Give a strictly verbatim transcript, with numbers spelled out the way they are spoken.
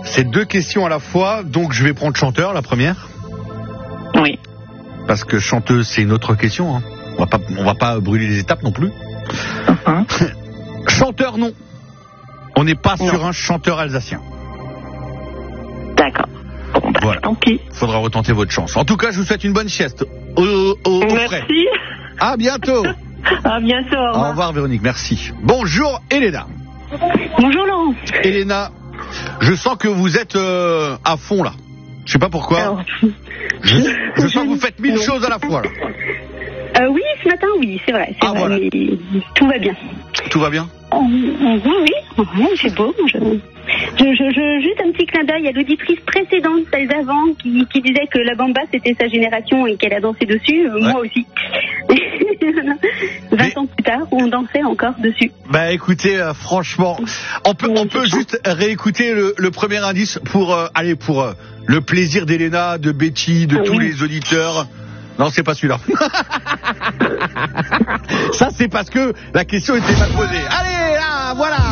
c'est deux questions à la fois, donc je vais prendre chanteur, la première. Oui. Parce que chanteuse, c'est une autre question. Hein. On va pas, on va pas brûler les étapes non plus. Uh-huh. Chanteur, non. On n'est pas Non. sur un chanteur alsacien. D'accord. Bon, bah, Voilà. tant pis. Faudra retenter votre chance. En tout cas, je vous souhaite une bonne sieste. Au, au, au frais. Merci. À bientôt. À bientôt. Au revoir. Au revoir Véronique, merci. Bonjour Elena. Bonjour Laurent. Elena, je sens que vous êtes euh, à fond là. Je sais pas pourquoi. Alors, Je, je sens que vous faites mille Non. choses à la fois là. Euh, oui, ce matin, oui, c'est vrai. C'est Ah, vrai, voilà. mais tout va bien. Tout va bien? Euh, oui, oui, oui, c'est beau. Je, je, je, je- juste un petit clin d'œil à l'auditrice précédente, celle d'avant, qui, qui disait que la bamba c'était sa génération et qu'elle a dansé dessus. Euh, Ouais. Moi aussi. vingt Mais- ans plus tard, on dansait encore dessus. Bah écoutez, euh, franchement, on peut, on peut juste réécouter le, le premier indice pour, euh, allez, pour euh, le plaisir d'Elena, de Betty, de Ah tous oui. les auditeurs. Non, c'est pas celui-là. Ça, c'est parce que la question était mal posée. Allez, là, voilà.